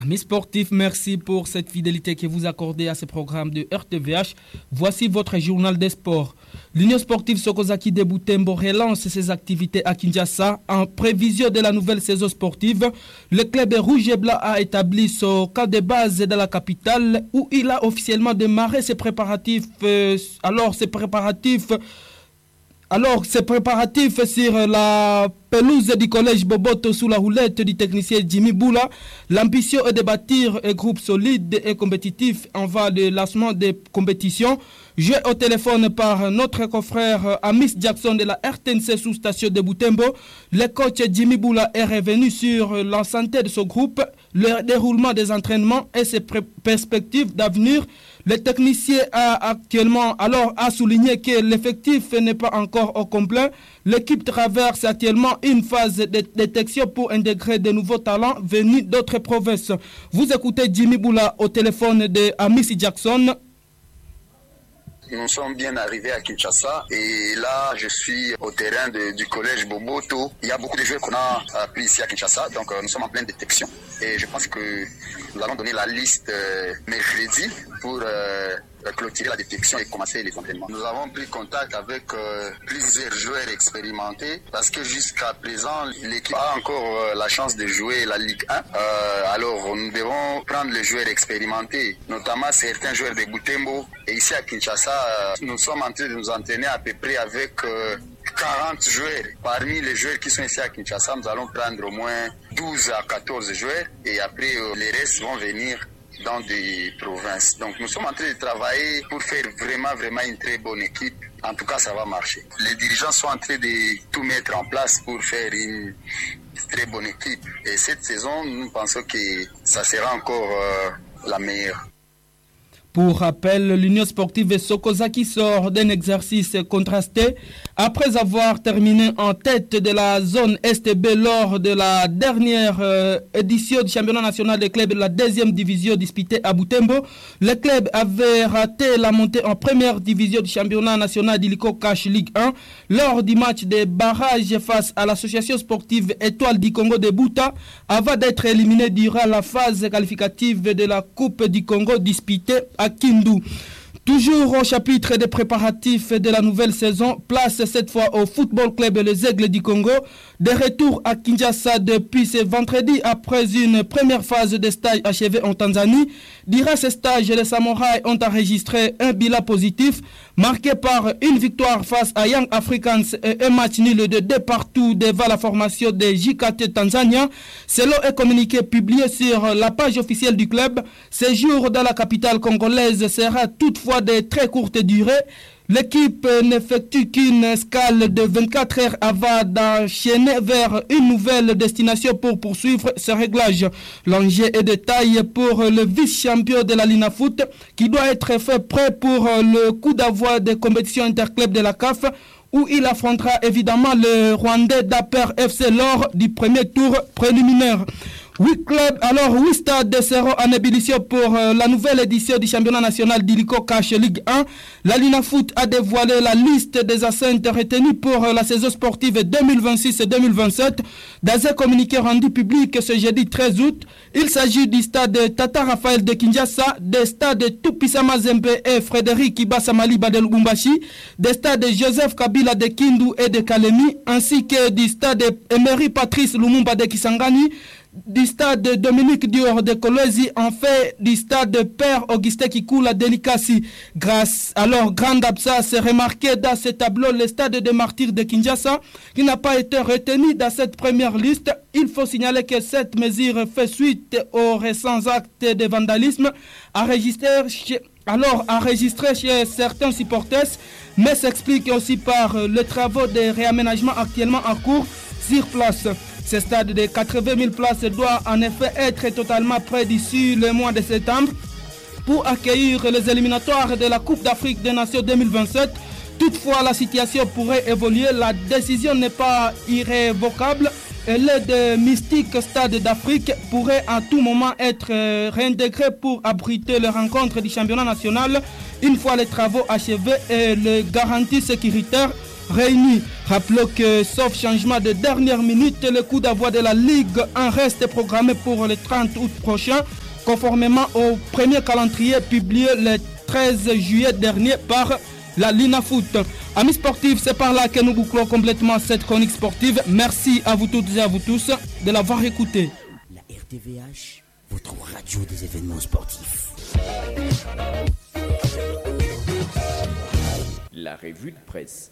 Amis sportifs, merci pour cette fidélité que vous accordez à ce programme de RTVH. Voici votre journal des sports. L'Union sportive Sokozaki de Butembo relance ses activités à Kinshasa en prévision de la nouvelle saison sportive. Le club rouge et blanc a établi son camp de base dans la capitale où il a officiellement démarré ses préparatifs. Ces préparatifs sur la pelouse du collège Boboto sous la roulette du technicien Jimmy Boula. L'ambition est de bâtir un groupe solide et compétitif en vue de lancement des compétitions. Joué au téléphone par notre confrère Amis Jackson de la RTNC sous-station de Butembo, le coach Jimmy Boula est revenu sur l'enceinte de ce groupe, le déroulement des entraînements et ses perspectives d'avenir. Le technicien a souligné que l'effectif n'est pas encore au complet. L'équipe traverse actuellement une phase de détection pour intégrer de nouveaux talents venus d'autres provinces. Vous écoutez Jimmy Boula au téléphone de Amis Jackson. Nous sommes bien arrivés à Kinshasa et là je suis au terrain du collège Boboto. Il y a beaucoup de joueurs qu'on a pris ici à Kinshasa, donc nous sommes en pleine détection. Et je pense que nous allons donner la liste mercredi pour clôturer la détection et commencer les entraînements. Nous avons pris contact avec plusieurs joueurs expérimentés parce que jusqu'à présent l'équipe a encore la chance de jouer la Ligue 1. Alors nous devons prendre les joueurs expérimentés, notamment certains joueurs de Butembo. Et ici à Kinshasa, nous sommes en train de nous entraîner à peu près avec 40 joueurs. Parmi les joueurs qui sont ici à Kinshasa, nous allons prendre au moins 12 à 14 joueurs et après les restes vont venir dans des provinces. Donc nous sommes en train de travailler pour faire vraiment une très bonne équipe. En tout cas, ça va marcher. Les dirigeants sont en train de tout mettre en place pour faire une très bonne équipe. Et cette saison, nous pensons que ça sera encore la meilleure. Pour rappel, l'Union sportive Sokozaki sort d'un exercice contrasté après avoir terminé en tête de la zone STB lors de la dernière édition du championnat national des clubs de la deuxième division disputée à Butembo. Le club avait raté la montée en première division du championnat national d'Illico Cash Ligue 1 lors du match de barrage face à l'association sportive Étoile du Congo de Bouta avant d'être éliminé durant la phase qualificative de la Coupe du Congo disputée à Kindu. Toujours au chapitre des préparatifs de la nouvelle saison, place cette fois au Football Club Les Aigles du Congo. De retour à Kinshasa depuis ce vendredi après une première phase de stage achevée en Tanzanie. Durant ce stage, les Samouraïs ont enregistré un bilan positif marqué par une victoire face à Young Africans et un match nul de 2 partout devant la formation des JKT Tanzania. Selon un communiqué publié sur la page officielle du club, ce jour dans la capitale congolaise sera toutefois de très courte durée. L'équipe n'effectue qu'une escale de 24 heures avant d'enchaîner vers une nouvelle destination pour poursuivre ce réglage. L'enjeu est de taille pour le vice-champion de la Lina Foot qui doit être fait prêt pour le coup d'envoi des compétitions interclubs de la CAF où il affrontera évidemment le Rwandais d'Aper FC lors du premier tour préliminaire. 8 stades seront en ébullition pour la nouvelle édition du championnat national d'Illico Cash Ligue 1. La Lina Foot a dévoilé la liste des enceintes retenues pour la saison sportive 2026-2027. Dans un communiqué rendu public ce jeudi 13 août, il s'agit du stade Tata Raphaël de Kinshasa, des stades Tupisa Mazembe et Frédéric Ibassa Maliba de Lubumbashi, des stades Joseph Kabila de Kindu et de Kalemi, ainsi que du stade Emery Patrice Lumumba de Kisangani, du stade Dominique Dior de Kolwezi, en fait du stade Père Augustin Kikoula de Likasi. Grande absence remarquée dans ce tableau, le stade des Martyrs de Kinshasa, qui n'a pas été retenu dans cette première liste. Il faut signaler que cette mesure fait suite aux récents actes de vandalisme enregistrés chez certains supporters, mais s'explique aussi par les travaux de réaménagement actuellement en cours sur place. Ce stade de 80 000 places doit en effet être totalement prêt d'ici le mois de septembre pour accueillir les éliminatoires de la Coupe d'Afrique des Nations 2027. Toutefois, la situation pourrait évoluer. La décision n'est pas irrévocable et l'aide mystique Stade d'Afrique pourrait à tout moment être réintégré pour abriter les rencontres du championnat national une fois les travaux achevés et les garanties sécuritaires réunis. Rappelons que, sauf changement de dernière minute, le coup d'envoi de la Ligue 1 reste programmé pour le 30 août prochain, conformément au premier calendrier publié le 13 juillet dernier par la Lina Foot. Amis sportifs, c'est par là que nous bouclons complètement cette chronique sportive. Merci à vous toutes et à vous tous de l'avoir écouté. La RTVH, votre radio des événements sportifs. La revue de presse.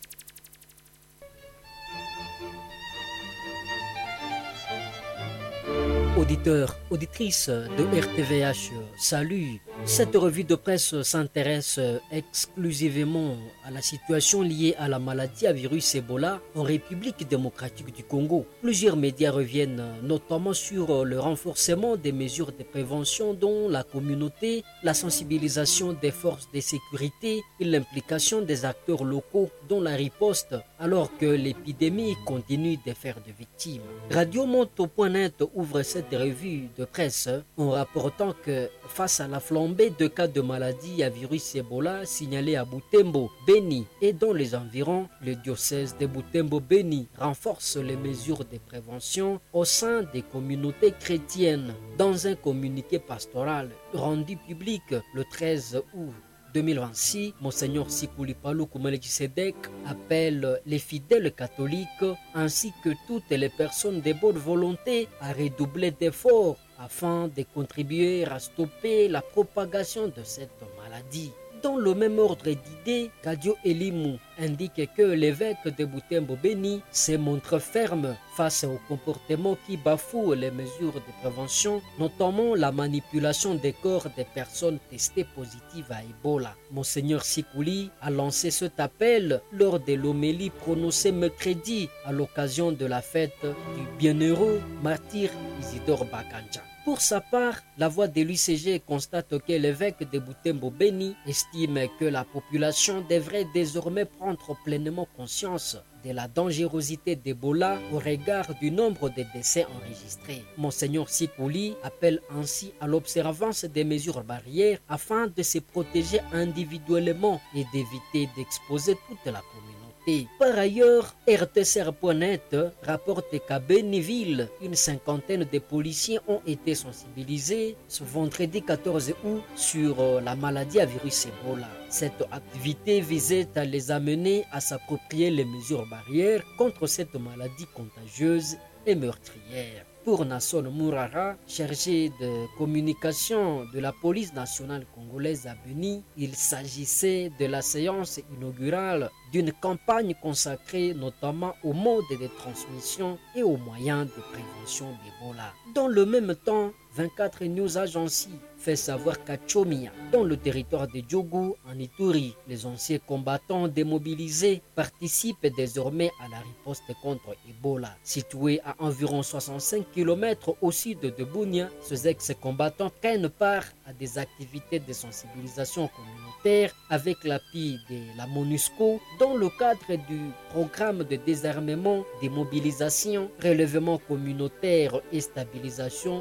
Auditeurs, auditrices de RTVH, salut. Cette revue de presse s'intéresse exclusivement à la situation liée à la maladie à virus Ebola en République démocratique du Congo. Plusieurs médias reviennent notamment sur le renforcement des mesures de prévention dont la communauté, la sensibilisation des forces de sécurité et l'implication des acteurs locaux dont la riposte alors que l'épidémie continue de faire des victimes. Radio Monto.net ouvre cette revue de presse en rapportant que face à la flambée de cas de maladie à virus Ebola signalés à Butembo, Beni et dans les environs, le diocèse de Butembo-Beni renforce les mesures de prévention au sein des communautés chrétiennes. Dans un communiqué pastoral rendu public le 13 août 2026, Monseigneur Sikuli Paluku Melchisedek appelle les fidèles catholiques ainsi que toutes les personnes de bonne volonté à redoubler d'efforts afin de contribuer à stopper la propagation de cette maladie. Dans le même ordre d'idées, Kadio Elimu indique que l'évêque de Butembo-Beni se montre ferme face au comportement qui bafoue les mesures de prévention, notamment la manipulation des corps des personnes testées positives à Ebola. Monseigneur Sikuli a lancé cet appel lors de l'homélie prononcée mercredi à l'occasion de la fête du bienheureux martyr Isidore Bakanja. Pour sa part, la voix de l'UCG constate que l'évêque de Butembo-Beni estime que la population devrait désormais prendre pleinement conscience de la dangerosité d'Ebola au regard du nombre de décès enregistrés. Monseigneur Sikuli appelle ainsi à l'observance des mesures barrières afin de se protéger individuellement et d'éviter d'exposer toute la communauté. Par ailleurs, RTCR.net rapporte qu'à Beniville, une cinquantaine de policiers ont été sensibilisés ce vendredi 14 août sur la maladie à virus Ebola. Cette activité visait à les amener à s'approprier les mesures barrières contre cette maladie contagieuse et meurtrière. Pour Nasson Mourara, chargé de communication de la police nationale congolaise à Beni, il s'agissait de la séance inaugurale d'une campagne consacrée notamment aux modes de transmission et aux moyens de prévention d'Ebola. Dans le même temps, 24 News Agency fait savoir qu'à Chomia, dans le territoire de Djougou, en Ituri, les anciens combattants démobilisés participent désormais à la riposte contre Ebola. Situé à environ 65 km au sud de Bunia, ces ex-combattants prennent part à des activités de sensibilisation communautaire avec l'appui de la MONUSCO dans le cadre du programme de désarmement, démobilisation, relèvement communautaire et stabilisation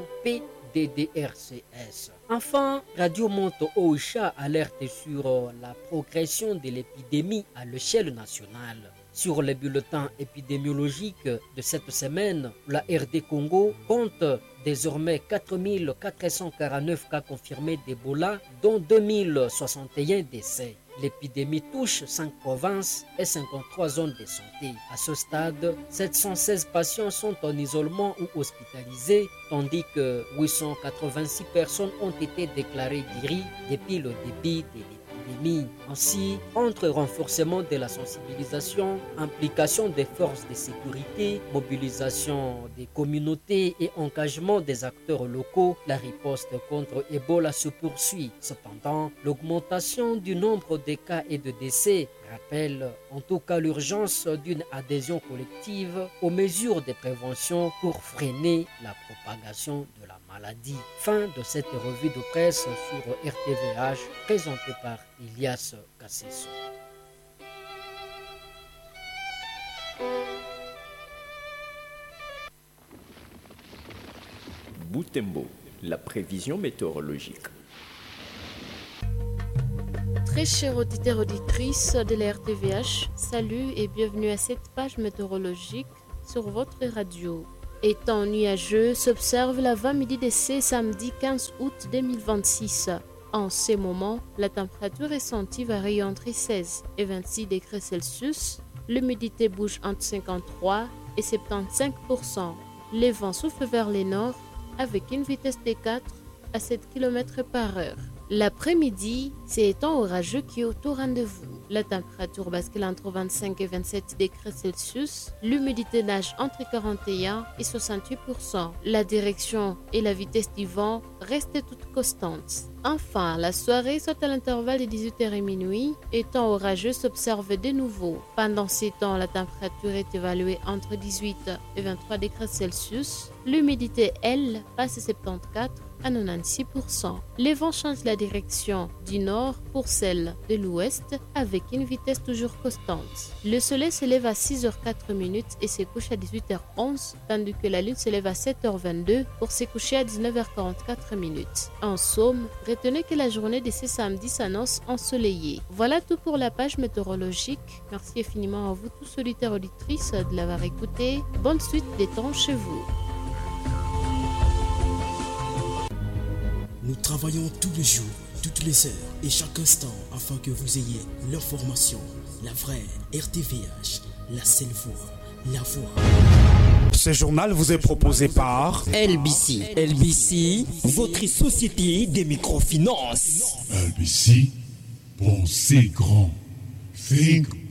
PDDRCS. Enfin, Radio Monto Oisha alerte sur la progression de l'épidémie à l'échelle nationale. Sur les bulletins épidémiologiques de cette semaine, la RD Congo compte désormais 4449 cas confirmés d'Ebola, dont 2061 décès. L'épidémie touche 5 provinces et 53 zones de santé. À ce stade, 716 patients sont en isolement ou hospitalisés, tandis que 886 personnes ont été déclarées guéries depuis le début de l'épidémie. Ainsi, entre renforcement de la sensibilisation, implication des forces de sécurité, mobilisation des communautés et engagement des acteurs locaux, la riposte contre Ebola se poursuit. Cependant, l'augmentation du nombre de cas et de décès rappelle en tout cas l'urgence d'une adhésion collective aux mesures de prévention pour freiner la propagation de la maladie. Fin de cette revue de presse sur RTVH présentée par Elias Kasseso. Butembo, la prévision météorologique. Très chers auditeurs et auditrices de la RTVH, salut et bienvenue à cette page météorologique sur votre radio. Étant nuageux, s'observe l'avant-midi de ce samedi 15 août 2026. En ces moments, la température ressentie varie entre 16 et 26 degrés Celsius. L'humidité bouge entre 53 et 75%. Les vents soufflent vers le nord avec une vitesse de 4 à 7 km par heure. L'après-midi, c'est un temps orageux qui est au rendez-vous. La température bascule entre 25 et 27 degrés Celsius. L'humidité nage entre 41 et 68%. La direction et la vitesse du vent restent toutes constantes. Enfin, la soirée, soit à l'intervalle de 18h et minuit, et temps orageux s'observe de nouveau. Pendant ces temps, la température est évaluée entre 18 et 23 degrés Celsius. L'humidité, elle, passe 74 à 96%. Les vents changent la direction du nord pour celle de l'ouest avec une vitesse toujours constante. Le soleil se lève à 6h04 et se couche à 18h11, tandis que la lune se lève à 7h22 pour se coucher à 19h44. En somme, retenez que la journée de ce samedi s'annonce ensoleillée. Voilà tout pour la page météorologique. Merci infiniment à vous tous auditeurs et auditrices de l'avoir écouté. Bonne suite des temps chez vous. Nous travaillons tous les jours, toutes les heures et chaque instant afin que vous ayez l'information, la vraie RTVH, la seule voix, la voix. Ce journal vous est proposé par LBC. LBC, votre société des microfinances. LBC, pensez grand. Think